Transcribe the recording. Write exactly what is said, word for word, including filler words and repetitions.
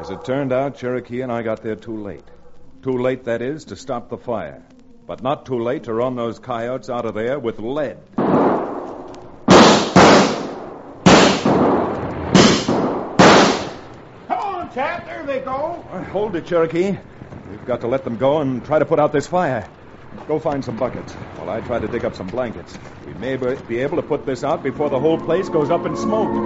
As it turned out, Cherokee and I got there too late. Too late, that is, to stop the fire. But not too late to run those coyotes out of there with lead. Come on, chap. There they go. Uh, hold it, Cherokee. We've got to let them go and try to put out this fire. Go find some buckets while I try to dig up some blankets. We may be able to put this out before the whole place goes up in smoke.